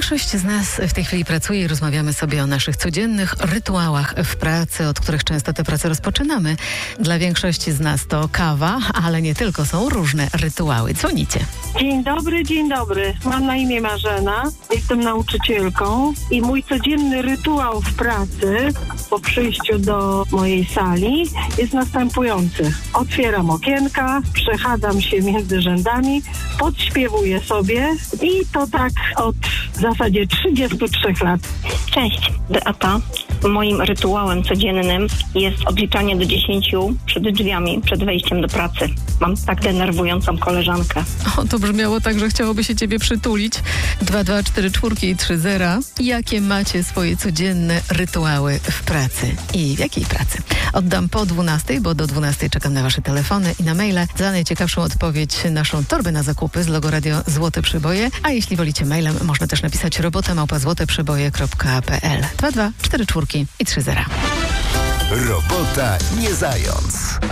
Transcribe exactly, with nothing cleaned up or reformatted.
Większość z nas w tej chwili pracuje i rozmawiamy sobie o naszych codziennych rytuałach w pracy, od których często tę pracę rozpoczynamy. Dla większości z nas to kawa, ale nie tylko, są różne rytuały. Dzwonicie. Dzień dobry, dzień dobry. Mam na imię Marzena, jestem nauczycielką i mój codzienny rytuał w pracy po przyjściu do mojej sali jest następujący. Otwieram okienka, przechadzam się między rzędami, podśpiewuję sobie i to tak od w zasadzie trzydziestu trzech lat. Cześć, Beata. Moim rytuałem codziennym jest odliczanie do dziesięciu przed drzwiami, przed wejściem do pracy. Mam tak denerwującą koleżankę. O, to brzmiało tak, że chciałoby się ciebie przytulić. dwa dwa cztery cztery i trzy zera. Jakie macie swoje codzienne rytuały w pracy? I w jakiej pracy? Oddam po dwunastej, bo do dwunastej czekam na wasze telefony i na maile. Za najciekawszą odpowiedź naszą torbę na zakupy z logo Radio Złote Przyboje. A jeśli wolicie mailem, można też napisać robota małpa złoteprzyboje kropka pe el. dwa dwa cztery cztery i trzy zera. Robota nie zając.